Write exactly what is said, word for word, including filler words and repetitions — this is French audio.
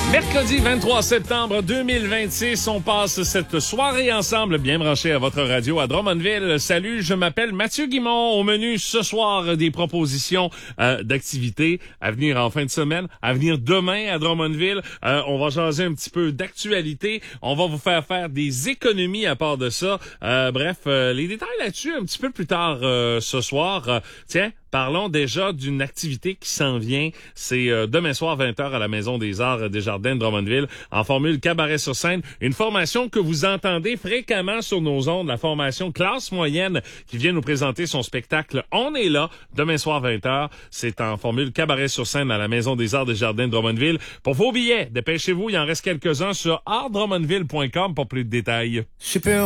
Mercredi vingt-trois septembre deux mille vingt-six, on passe cette soirée ensemble, bien branché à votre radio à Drummondville. Salut, je m'appelle Mathieu Guimond. Au menu ce soir, des propositions euh, d'activités à venir en fin de semaine, à venir demain à Drummondville. Euh, on va jaser un petit peu d'actualité. On va vous faire faire des économies à part de ça. Euh, bref, euh, les détails là-dessus un petit peu plus tard euh, ce soir. Euh, tiens, parlons déjà d'une activité qui s'en vient. C'est euh, demain soir, vingt heures, à la Maison des Arts des Jardins de Drummondville, en formule cabaret sur scène. Une formation que vous entendez fréquemment sur nos ondes, la formation classe moyenne, qui vient nous présenter son spectacle On est là, demain soir, vingt heures. C'est en formule cabaret sur scène à la Maison des Arts des Jardins de Drummondville. Pour vos billets, dépêchez-vous, il en reste quelques-uns sur art drummondville point com pour plus de détails. Super.